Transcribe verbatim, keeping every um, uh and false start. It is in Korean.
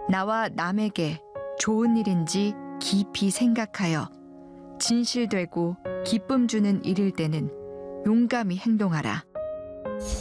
나와 남에게 좋은 일인지 깊이 생각하여 진실되고 기쁨 주는 일일 때는 용감히 행동하라.